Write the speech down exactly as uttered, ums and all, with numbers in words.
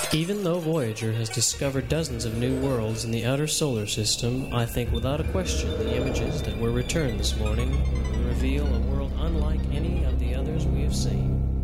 Even though Voyager has discovered dozens of new worlds in the outer solar system, I think without a question the images that were returned this morning reveal a world unlike any of the others we have seen.